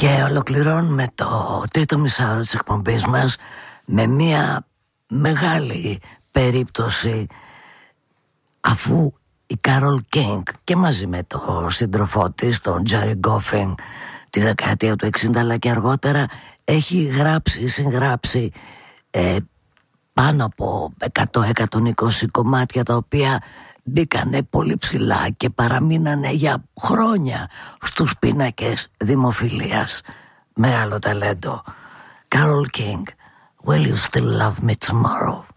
Και ολοκληρώνουμε το τρίτο μισάωρο της εκπομπής μας με μια μεγάλη περίπτωση, αφού η Κάρολ Κίνγκ και μαζί με τον σύντροφό της, τον Τζέρι Γκόφιν, τη δεκαετία του 60 αλλά και αργότερα έχει συγγράψει πάνω από 100-120 κομμάτια, τα οποία μπήκανε πολύ ψηλά και παραμείνανε για χρόνια στους πίνακες δημοφιλίας. Μεγάλο ταλέντο. Carole King, Will You Still Love Me Tomorrow?